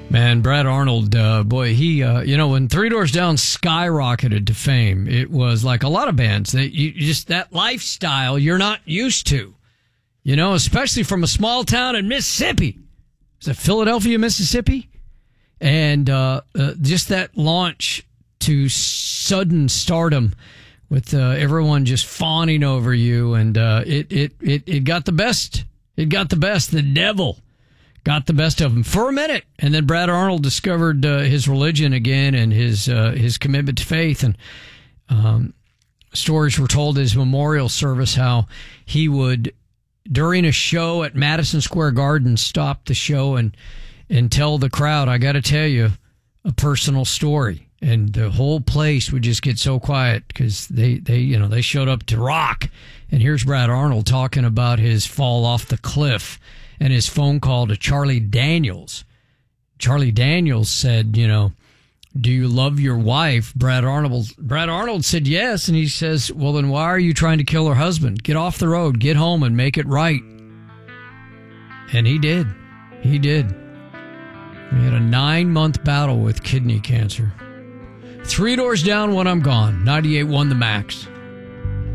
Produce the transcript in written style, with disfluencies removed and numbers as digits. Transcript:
Man, Brad Arnold, boy, he, when Three Doors Down skyrocketed to fame, it was like a lot of bands that just that lifestyle you're not used to, especially from a small town in Mississippi. Is it Philadelphia, Mississippi? And just that launch to sudden stardom with everyone just fawning over you, and it got the best. It got the best. The devil got the best of him for a minute, and then Brad Arnold discovered his religion again and his commitment to faith. And stories were told at his memorial service how he would, during a show at Madison Square Garden, stop the show and tell the crowd, "I got to tell you a personal story," and the whole place would just get so quiet because they showed up to rock. And here's Brad Arnold talking about his fall off the cliff and his phone call to Charlie Daniels. Charlie Daniels said, "Do you love your wife?" Brad Arnold said yes, and he says, "Well, then why are you trying to kill her husband? Get off the road, get home, and make it right." And he did. He did. He had a 9-month battle with kidney cancer. Three Doors Down, When I'm Gone. 98.1 The Max.